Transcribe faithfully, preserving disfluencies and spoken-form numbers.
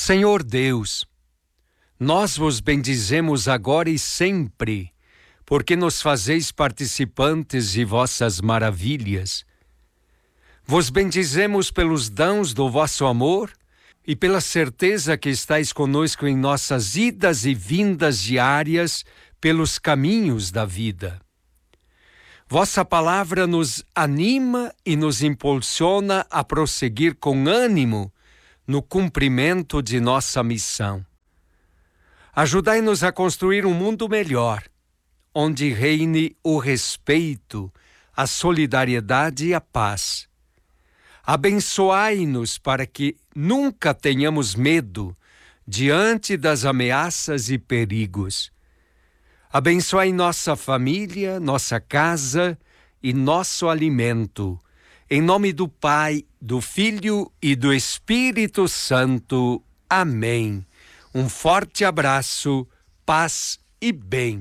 Senhor Deus, nós vos bendizemos agora e sempre, porque nos fazeis participantes de vossas maravilhas. Vos bendizemos pelos dons do vosso amor e pela certeza que estáis conosco em nossas idas e vindas diárias pelos caminhos da vida. Vossa palavra nos anima e nos impulsiona a prosseguir com ânimo no cumprimento de nossa missão. Ajudai-nos a construir um mundo melhor, onde reine o respeito, a solidariedade e a paz. Abençoai-nos para que nunca tenhamos medo diante das ameaças e perigos. Abençoai nossa família, nossa casa e nosso alimento. Em nome do Pai, do Filho e do Espírito Santo. Amém. Um forte abraço, paz e bem.